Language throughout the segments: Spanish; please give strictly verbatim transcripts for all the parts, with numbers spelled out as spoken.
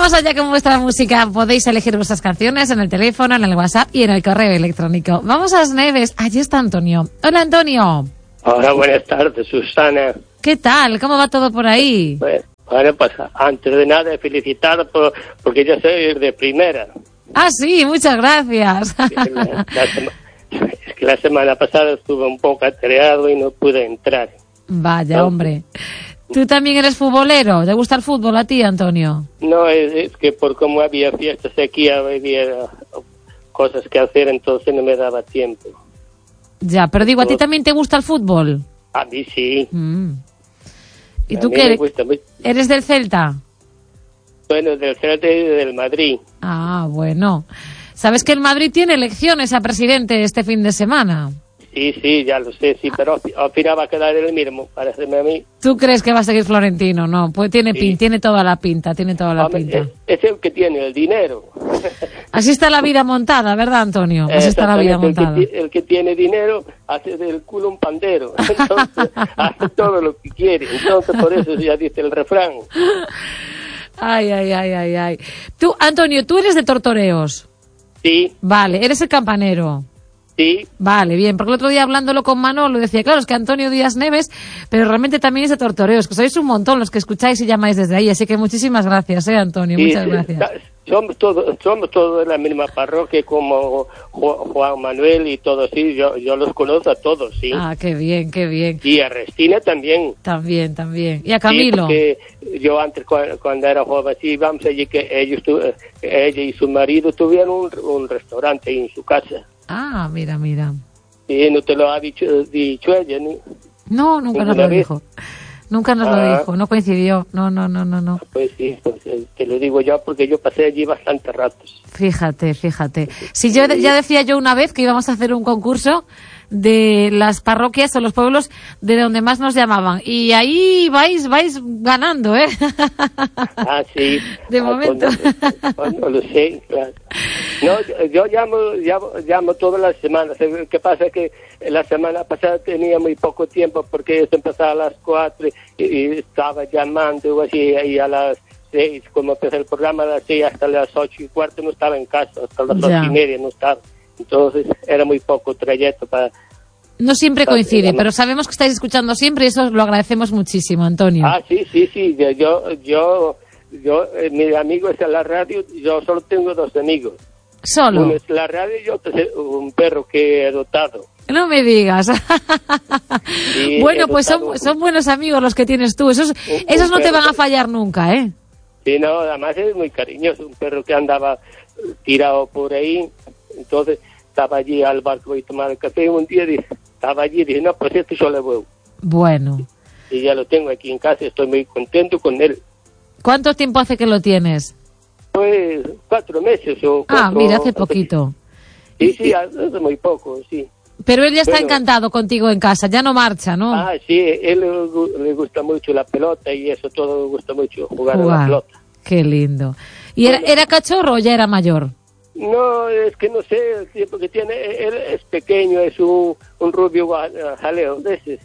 Vamos allá con vuestra música. Podéis elegir vuestras canciones en el teléfono, en el WhatsApp y en el correo electrónico. Vamos a Asneves. Allí está Antonio. Hola, Antonio. Hola, buenas tardes, Susana. ¿Qué tal? ¿Cómo va todo por ahí? Bueno, bueno pues antes de nada, felicitar por, porque yo soy de primera. Ah, sí, muchas gracias. La, la sema, es que la semana pasada estuve un poco atareado y no pude entrar. Vaya, ¿no? Hombre. ¿Tú también eres futbolero? ¿Te gusta el fútbol a ti, Antonio? No, es, es que por como había fiestas aquí, había cosas que hacer, entonces no me daba tiempo. Ya, pero digo, ¿a ti también te gusta el fútbol? A mí sí. Mm. ¿Y a tú qué eres? ¿Eres del Celta? Bueno, del Celta y del Madrid. Ah, bueno. ¿Sabes que el Madrid tiene elecciones a presidente este fin de semana? Sí, sí, ya lo sé, sí, pero al final va a quedar el mismo, parece a mí. ¿Tú crees que va a seguir Florentino? No, pues tiene sí. pin, tiene toda la pinta, tiene toda la Hombre, pinta. Es, es el que tiene el dinero. Así está la vida montada, ¿verdad, Antonio? Así está la vida montada. El que, el que tiene dinero hace del culo un pandero, entonces hace todo lo que quiere, entonces por eso ya dice el refrán. Ay, ay, ay, ay, ay. Tú, Antonio, ¿tú eres de Tortoreos? Sí. Vale, eres el campanero. Sí. Vale, bien, porque el otro día hablándolo con Manolo decía, claro, es que Antonio Díaz Neves, pero realmente también es de Tortoreos, que sois un montón los que escucháis y llamáis desde ahí, así que muchísimas gracias, eh, Antonio, sí, muchas gracias. Somos todos somos todos de la misma parroquia, como Juan Manuel y todos, sí, yo yo los conozco a todos, sí. Ah, qué bien, qué bien. Y a Restina también. También, también. Y a Camilo. Sí, porque yo antes, cuando, cuando era joven, sí, vamos allí, que ellos, ella y su marido tuvieron un, un restaurante ahí en su casa. Ah, mira, mira. Sí, no te lo ha dicho, dicho ella, ¿no? No, nunca nos lo vez? dijo. Nunca nos ah. lo dijo, no coincidió. No, no, no, no, no. Pues sí, pues, te lo digo yo porque yo pasé allí bastante ratos. Fíjate, fíjate. Si yo ya decía yo una vez que íbamos a hacer un concurso de las parroquias o los pueblos de donde más nos llamaban. Y ahí vais vais ganando, ¿eh? Ah, sí. De ah, momento. Cuando, cuando lo sé, claro. No, yo, yo llamo, llamo, llamo todas las semanas. Lo que pasa es que la semana pasada tenía muy poco tiempo porque esto empezaba a las cuatro y, y estaba llamando así, y a las seis, como empezó el programa a las seis hasta las ocho y cuarto no estaba en casa, hasta las ya. ocho y media no estaba. Entonces era muy poco trayecto para... No siempre coincide, pero sabemos que estáis escuchando siempre y eso lo agradecemos muchísimo, Antonio. Ah, sí, sí, sí. Yo, yo, yo, eh, mi amigo es en la radio, yo solo tengo dos amigos. ¿Solo? Uno es la radio y otro es un perro que he adoptado. No me digas. Sí, bueno, pues son, son buenos amigos los que tienes tú. Esos, esos no te van a fallar nunca, ¿eh? Sí, no, además es muy cariñoso. Un perro que andaba tirado por ahí. Entonces estaba allí al barco y tomar el café. Un día dije, estaba allí y dije, no, pues esto yo le voy. Bueno. Y ya lo tengo aquí en casa, estoy muy contento con él. ¿Cuánto tiempo hace que lo tienes? Pues cuatro meses o cuatro. Ah, mira, hace poquito. Sí, sí, hace muy poco, sí. Pero él ya está bueno, encantado contigo en casa, ya no marcha, ¿no? Ah, sí, él le, le gusta mucho la pelota y eso todo, le gusta mucho jugar, jugar. a la pelota. Qué lindo. ¿Y era, era cachorro o ya era mayor? No, es que no sé el tiempo que tiene. Él es pequeño, es un, un rubio jaleo de ese.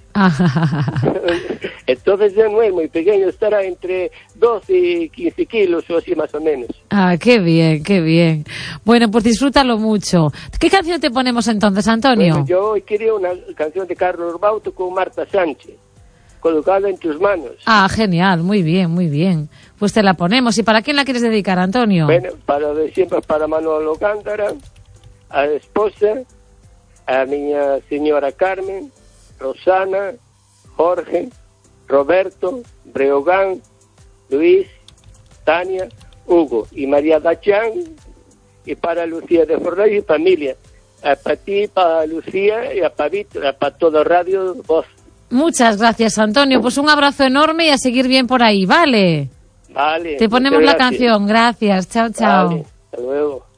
Entonces ya no es muy pequeño, estará entre doce y quince kilos o así más o menos. Ah, qué bien, qué bien. Bueno, pues disfrútalo mucho. ¿Qué canción te ponemos entonces, Antonio? Bueno, yo hoy quería una canción de Carlos Bauto con Marta Sánchez, colocada en tus manos. Ah, genial, muy bien, muy bien. Pues te la ponemos. ¿Y para quién la quieres dedicar, Antonio? Bueno, para de siempre para Manolo Gándara, a la esposa, a mi señora Carmen, Rosana, Jorge, Roberto, Breogán, Luis, Tania, Hugo y María Dachán, y para Lucía de Forley y familia. A para ti, para Lucía y a para Víctor, para todo Radio Voz. Muchas gracias, Antonio. Pues un abrazo enorme y a seguir bien por ahí, ¿vale? Vale. Te ponemos la canción. Gracias. Chao, chao. Vale. Hasta luego.